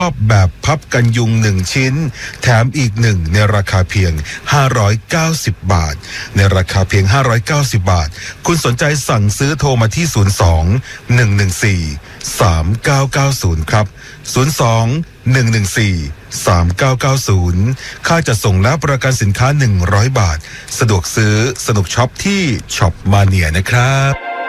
แบบพับกันยุง1ชิ้นแถมอีก1ในราคาเพียง590 บาทในราคาเพียง590 บาทคุณสนใจสั่งซื้อโทรมาที่02-114-3990ครับ02-114-3990ค่าจัดส่งและประกันสินค้า100 บาทสะดวกซื้อสนุกช็อปที่ช็อปมาเนียนะครับ